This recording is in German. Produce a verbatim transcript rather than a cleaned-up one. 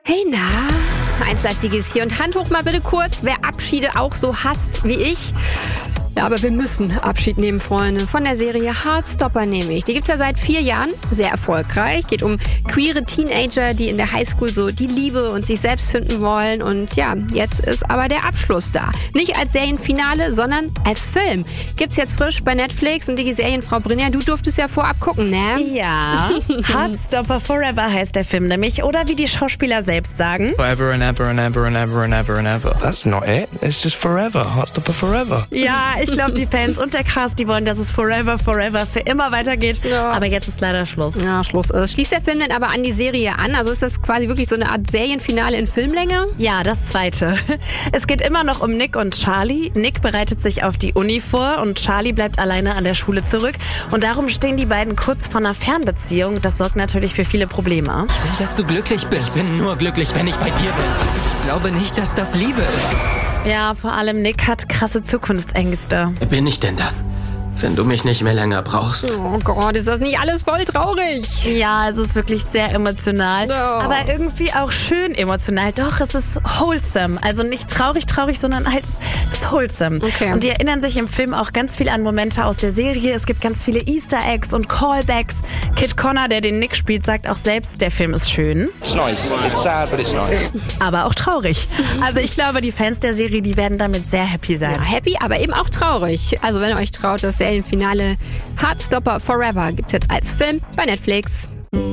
Hey, na? eins Live Digis hier und Hand hoch mal bitte kurz, wer Abschiede auch so hasst wie ich. Ja, aber wir müssen Abschied nehmen, Freunde, von der Serie Heartstopper nämlich. Die gibt's ja seit vier Jahren, sehr erfolgreich. Geht um queere Teenager, die in der Highschool so die Liebe und sich selbst finden wollen. Und ja, jetzt ist aber der Abschluss da. Nicht als Serienfinale, sondern als Film. Gibt's jetzt frisch bei Netflix und die Serienfrau Brynja, du durftest ja vorab gucken, ne? Ja, Heartstopper Forever heißt der Film nämlich. Oder wie die Schauspieler selbst sagen. Forever and ever and ever and ever and ever and ever. That's not it. It's just forever. Heartstopper forever. Ja, ich glaube, die Fans und der Cast, die wollen, dass es forever, forever für immer weitergeht. Ja. Aber jetzt ist leider Schluss. Ja, Schluss. Also schließt der Film denn aber an die Serie an? Also ist das quasi wirklich so eine Art Serienfinale in Filmlänge? Ja, das zweite. Es geht immer noch um Nick und Charlie. Nick bereitet sich auf die Uni vor und Charlie bleibt alleine an der Schule zurück. Und darum stehen die beiden kurz vor einer Fernbeziehung. Das sorgt natürlich für viele Probleme. Ich will, dass du glücklich bist. Ich bin nur glücklich, wenn ich bei dir bin. Ich glaube nicht, dass das Liebe ist. Ja, vor allem Nick hat krasse Zukunftsängste. Wer bin ich denn dann, wenn du mich nicht mehr länger brauchst? Oh Gott, ist das nicht alles voll traurig? Ja, es ist wirklich sehr emotional, Oh. aber irgendwie auch schön emotional. Doch, es ist wholesome. Also nicht traurig, traurig, sondern halt es ist wholesome. Okay. Und die erinnern sich im Film auch ganz viel an Momente aus der Serie. Es gibt ganz viele Easter Eggs und Callbacks. Kit Connor, der den Nick spielt, sagt auch selbst, der Film ist schön. It's nice. It's sad, but it's nice. Aber auch traurig. Also ich glaube, die Fans der Serie, die werden damit sehr happy sein. Ja, happy, aber eben auch traurig. Also wenn ihr euch traut, das Serienfinale Heartstopper Forever gibt's jetzt als Film bei Netflix.